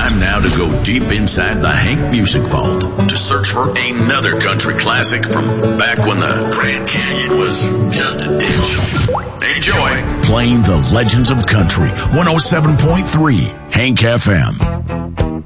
Time now to go deep inside the Hank Music Vault to search for another country classic from back when the Grand Canyon was just a ditch. Enjoy. Playing the legends of country. 107.3 Hank FM.